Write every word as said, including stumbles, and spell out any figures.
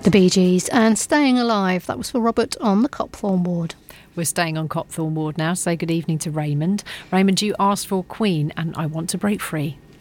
The Bee Gees and Staying Alive. That was for Robert on the Copthorne ward. We're staying on Copthorne ward now. Say good evening to Raymond. Raymond, you asked for Queen and I Want to Break Free.